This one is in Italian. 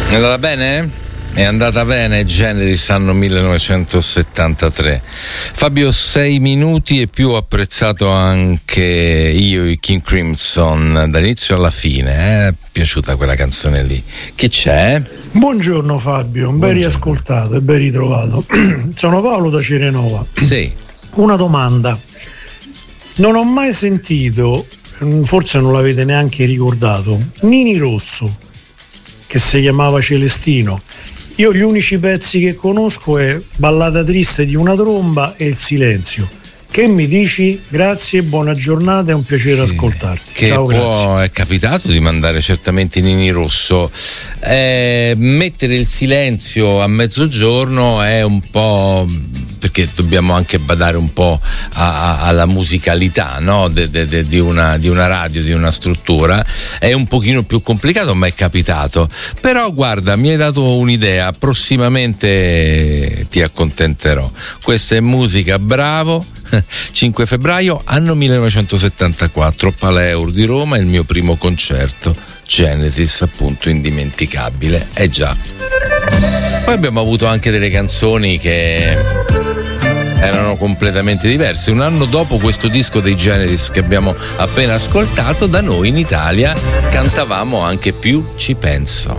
È andata bene? È andata bene, Genesis anno 1973. Fabio, 6 minuti e più, ho apprezzato anche io i King Crimson dall'inizio alla fine, piaciuta quella canzone lì. Chi c'è? Buongiorno Fabio, ben riascoltato e ben ritrovato. Sono Paolo da Cirenova. Sì. Una domanda. Non ho mai sentito, forse non l'avete neanche ricordato, Nini Rosso, che si chiamava Celestino. Io gli unici pezzi che conosco è Ballata triste di una tromba e Il silenzio. Che mi dici? Grazie, buona giornata, è un piacere ascoltarti. Che ciao, grazie. È capitato di mandare certamente Nini Rosso. Mettere Il silenzio a mezzogiorno è un po', perché dobbiamo anche badare un po' alla musicalità, no? di una radio, di una struttura. È un pochino più complicato, ma è capitato. Però guarda, mi hai dato un'idea, prossimamente ti accontenterò. Questa è musica, bravo. 5 febbraio, anno 1974, Paleur di Roma, il mio primo concerto, Genesis, appunto, indimenticabile. Già. Poi abbiamo avuto anche delle canzoni che erano completamente diverse. Un anno dopo questo disco dei Genesis che abbiamo appena ascoltato, da noi in Italia cantavamo anche Più ci penso.